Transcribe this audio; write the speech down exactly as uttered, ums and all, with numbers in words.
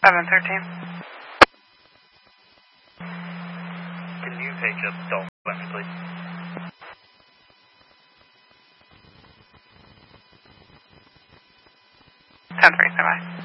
seven thirteen. Can you take up Dalton Clemens, please? ten three, bye.